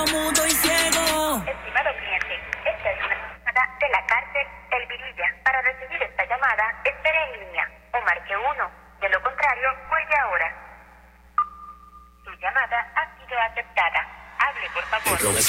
mudo y ciego. Estimado cliente, esta es una llamada de la cárcel El Virilla. Para recibir esta llamada, espere en línea o marque 1. De lo contrario, cuelgue ahora. Su llamada ha sido aceptada. Hable, por favor.